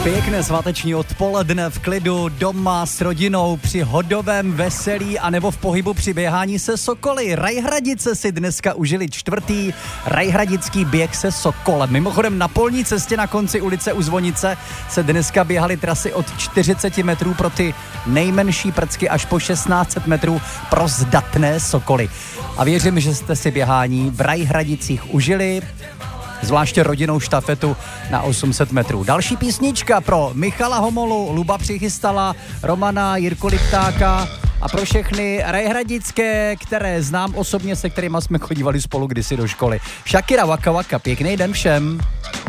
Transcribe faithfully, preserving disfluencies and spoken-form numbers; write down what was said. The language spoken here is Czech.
Pěkné sváteční odpoledne v klidu, doma s rodinou, při hodovém veselí anebo v pohybu při běhání se sokoly. Rajhradice si dneska užili čtvrtý rajhradický běh se sokolem. Mimochodem na polní cestě na konci ulice u Zvonice se dneska běhaly trasy od čtyřicet metrů pro ty nejmenší prcky až po šestnáct set metrů pro zdatné sokoly. A věřím, že jste si běhání v Rajhradicích užili, zvláště rodinnou štafetu na osm set metrů. Další písnička pro Michala Homolu, Luba přichystala, Romana, Jirku Liptáka a pro všechny rajhradické, které znám osobně, se kterýma jsme chodívali spolu kdysi do školy. Shakira Waka Waka, pěkný den všem.